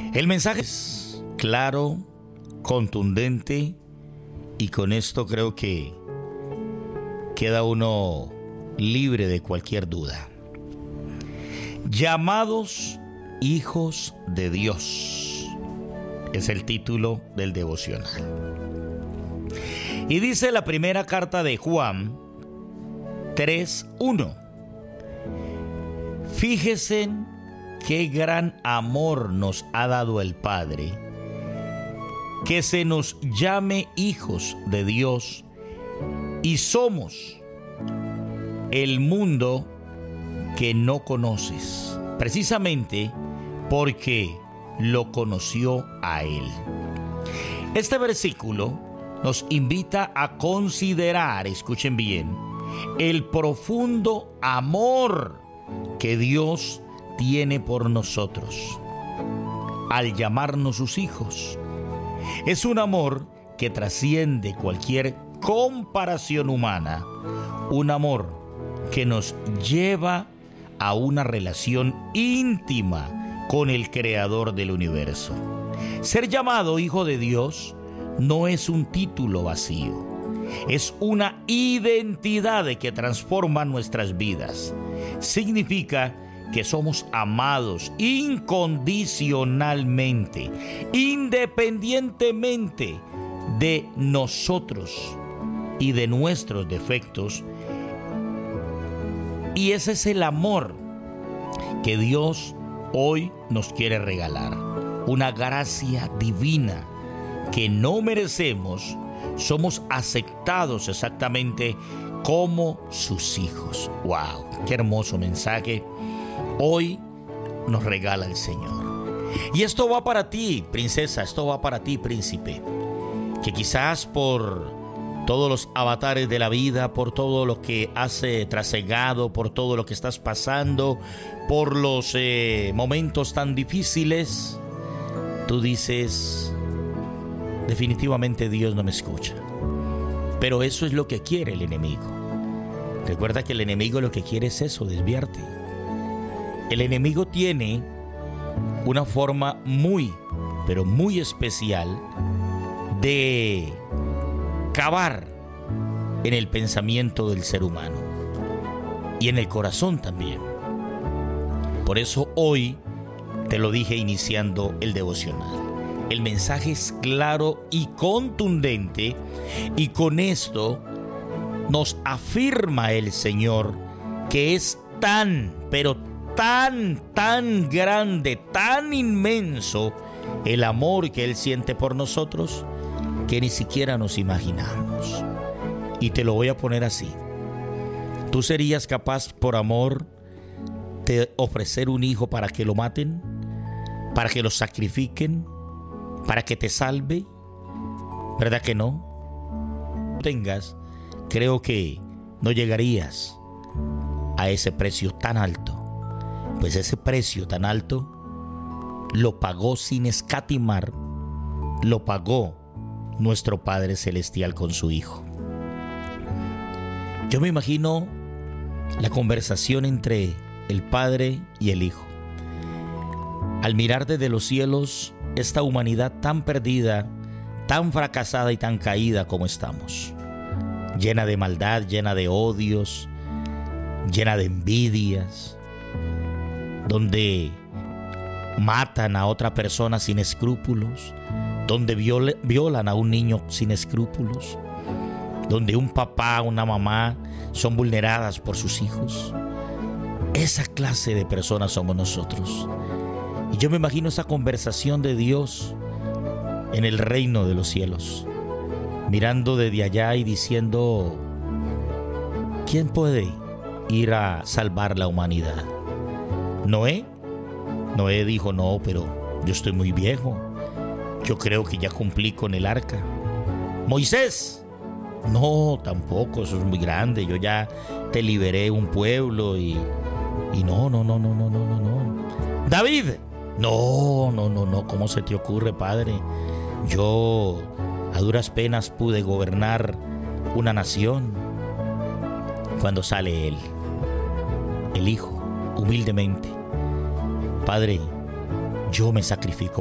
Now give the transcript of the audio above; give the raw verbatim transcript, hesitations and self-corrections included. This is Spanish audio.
El mensaje es claro, contundente, y con esto creo que queda uno libre de cualquier duda. Llamados hijos de Dios es el título del devocional. Y dice la primera carta de Juan tres uno. Fíjese qué gran amor nos ha dado el Padre, que se nos llame hijos de Dios, y somos el mundo que no conoces, precisamente porque lo conoció a Él. Este versículo nos invita a considerar, escuchen bien, el profundo amor que Dios tiene por nosotros al llamarnos sus hijos. Es un amor que trasciende cualquier comparación humana, un amor que nos lleva a una relación íntima con el Creador del universo. Ser llamado hijo de Dios no es un título vacío, es una identidad que transforma nuestras vidas. Significa que somos amados incondicionalmente, independientemente de nosotros y de nuestros defectos. Y ese es el amor que Dios hoy nos quiere regalar. Una gracia divina que no merecemos. Somos aceptados exactamente como sus hijos. ¡Wow! ¡Qué hermoso mensaje hoy nos regala el Señor! Y esto va para ti, princesa, esto va para ti, príncipe, que quizás por todos los avatares de la vida, por todo lo que has eh, trasegado, por todo lo que estás pasando, por los eh, momentos tan difíciles, tú dices, definitivamente Dios no me escucha. Pero eso es lo que quiere el enemigo. Recuerda que el enemigo lo que quiere es eso, desviarte. El enemigo tiene una forma muy, pero muy especial de cavar en el pensamiento del ser humano y en el corazón también. Por eso hoy te lo dije iniciando el devocional. El mensaje es claro y contundente, y con esto nos afirma el Señor que es tan, pero tan, tan grande, tan inmenso el amor que Él siente por nosotros, que ni siquiera nos imaginamos. Y te lo voy a poner así. ¿Tú serías capaz por amor de ofrecer un hijo para que lo maten? ¿Para que lo sacrifiquen? ¿Para que te salve? ¿Verdad que no? Tengas, creo que no llegarías a ese precio tan alto. Pues ese precio tan alto lo pagó sin escatimar, lo pagó nuestro Padre Celestial con su Hijo. Yo me imagino la conversación entre el Padre y el Hijo. Al mirar desde los cielos esta humanidad tan perdida, tan fracasada y tan caída como estamos, llena de maldad, llena de odios, llena de envidias, donde matan a otra persona sin escrúpulos, donde viol- violan a un niño sin escrúpulos, donde un papá, una mamá son vulneradas por sus hijos. Esa clase de personas somos nosotros. Y yo me imagino esa conversación de Dios en el reino de los cielos, mirando desde allá y diciendo, ¿quién puede ir a salvar la humanidad? ¿Noé? Noé dijo, no, pero yo estoy muy viejo. Yo creo que ya cumplí con el arca. Moisés, no, tampoco, eso es muy grande. Yo ya te liberé un pueblo y, y no, no, no, no, no, no, no, no. David, no, no, no, no, ¿cómo se te ocurre, padre? Yo a duras penas pude gobernar una nación. Cuando sale él, el hijo, humildemente, Padre, yo me sacrifico